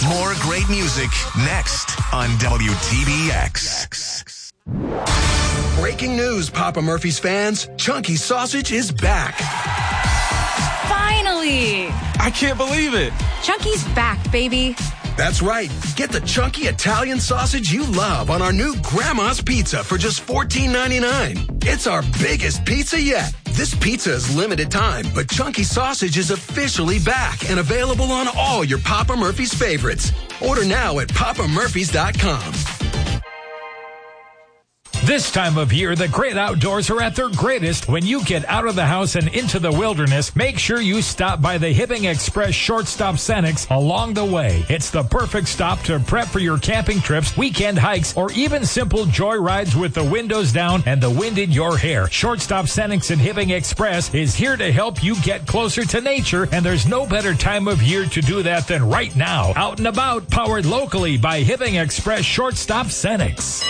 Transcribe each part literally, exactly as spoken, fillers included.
More great music next on W T B X. Breaking news, Papa Murphy's fans. Chunky Sausage is back. Finally! I can't believe it. Chunky's back, baby. That's right. Get the chunky Italian sausage you love on our new Grandma's Pizza for just fourteen ninety-nine. It's our biggest pizza yet. This pizza is limited time, but Chunky Sausage is officially back and available on all your Papa Murphy's favorites. Order now at papa murphys dot com. This time of year, the great outdoors are at their greatest. When you get out of the house and into the wilderness, make sure you stop by the Hibbing Express Shortstop Cenex along the way. It's the perfect stop to prep for your camping trips, weekend hikes, or even simple joy rides with the windows down and the wind in your hair. Shortstop Cenex and Hibbing Express is here to help you get closer to nature, and there's no better time of year to do that than right now. Out and about, powered locally by Hibbing Express Shortstop Cenex.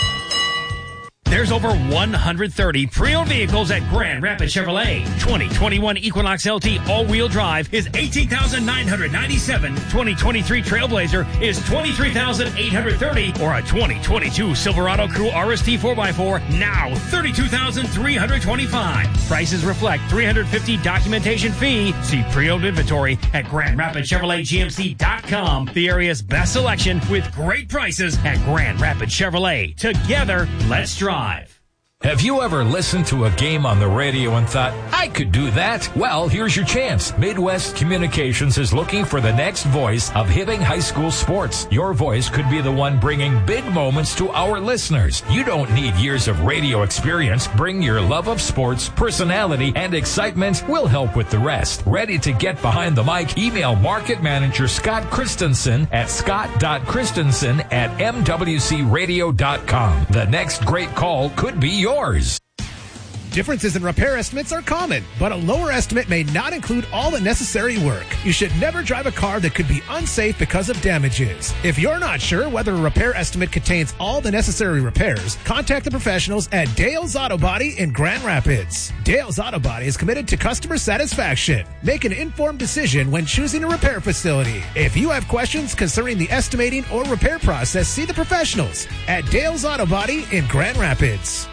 There's over one hundred thirty pre-owned vehicles at Grand Rapids Chevrolet. twenty twenty-one Equinox L T all-wheel drive is eighteen thousand nine hundred ninety-seven dollars. twenty twenty-three Trailblazer is twenty-three thousand eight hundred thirty dollars. Or a twenty twenty-two Silverado Crew R S T four by four, now thirty-two thousand three hundred twenty-five dollars. Prices reflect three hundred fifty dollars documentation fee. See pre-owned inventory at Grand Rapids Chevrolet G M C dot com. The area's best selection with great prices at Grand Rapids Chevrolet. Together, let's drive. Have you ever listened to a game on the radio and thought, I could do that? Well, here's your chance. Midwest Communications is looking for the next voice of Hibbing High School sports. Your voice could be the one bringing big moments to our listeners. You don't need years of radio experience. Bring your love of sports, personality, and excitement. We'll help with the rest. Ready to get behind the mic? Email Market Manager Scott Christensen at scott dot christensen at m w c radio dot com. The next great call could be yours. Yours. Differences in repair estimates are common, but a lower estimate may not include all the necessary work. You should never drive a car that could be unsafe because of damages. If you're not sure whether a repair estimate contains all the necessary repairs, contact the professionals at Dale's Auto Body in Grand Rapids. Dale's Auto Body is committed to customer satisfaction. Make an informed decision when choosing a repair facility. If you have questions concerning the estimating or repair process, see the professionals at Dale's Auto Body in Grand Rapids.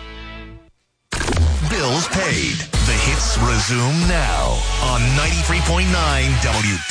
Bills paid. The hits resume now on ninety-three point nine W